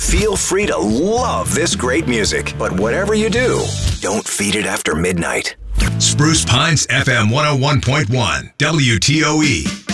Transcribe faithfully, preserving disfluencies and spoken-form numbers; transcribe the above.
Feel free to love this great music, but whatever you do, don't feed it after midnight. Spruce Pines F M one oh one point one, W T O E.